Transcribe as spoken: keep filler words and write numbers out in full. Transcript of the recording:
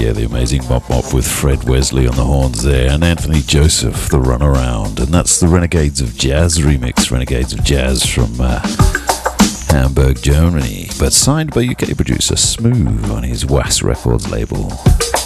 Yeah, the amazing Mop Mop with Fred Wesley on the horns there, and Anthony Joseph, the Runaround. And that's the Renegades of Jazz remix, Renegades of Jazz from uh, Hamburg, Germany, but signed by U K producer Smooth on his W A S Records label.